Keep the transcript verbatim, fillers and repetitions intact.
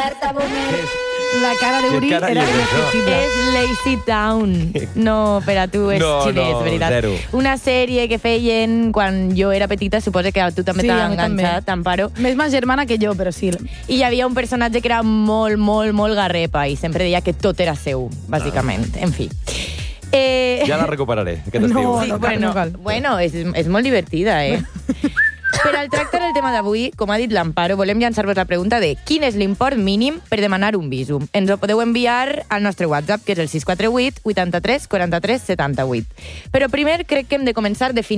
Alerta, boomer. La cara d'Uri Qué cara era és això? indescriptible. És Lazy Town. No, per a tu és No, xinès, no, veritat. zero. Una sèrie que feien quan jo era petita, suposo que a tu també Sí, t'ha a mi també. enganxat, Amparo. Més ma germana que jo, però sí. I hi havia un personatge que era molt, molt, molt garrepa i sempre deia que tot era seu, bàsicament. En fi. Eh... Ja la recuperaré, aquest estiu. No, Sí, no cal, bueno, no cal. bueno és, és molt divertida, eh? Per al tractar el tema d'avui, com ha dit l'Amparo, volem llançar-vos la pregunta de quin és l'import mínim per demanar un visum. Ens ho podeu enviar al nostre WhatsApp, que és el sis quatre vuit, vuitanta-tres, quaranta-tres, setanta-vuit. Però primer crec que hem de començar definint